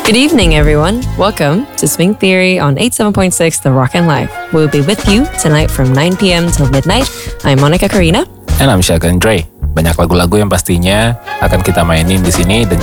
Good evening, everyone. Welcome to Swing Theory on 87.6 The Rock and Life. We'll be with you tonight from 9 p.m. till midnight. I'm Monica Karina. And I'm Shag Andre. Banyak lagu-lagu yang pastinya akan kita mainin di sini dan